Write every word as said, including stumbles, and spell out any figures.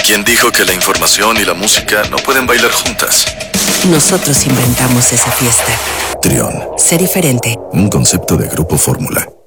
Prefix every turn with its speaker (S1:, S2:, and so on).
S1: ¿Quién dijo que la información y la música no pueden bailar juntas?
S2: Nosotros inventamos esa fiesta.
S3: Trión.
S2: Sé diferente.
S3: Un concepto de Grupo Fórmula.